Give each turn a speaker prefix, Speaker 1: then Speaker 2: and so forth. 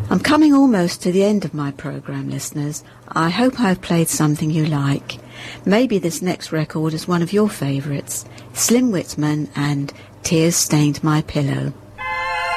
Speaker 1: I'm coming almost to the end of my programme, listeners. I hope I've played something you like. Maybe this next record is one of your favourites. Slim Whitman and Tears Stained My Pillow.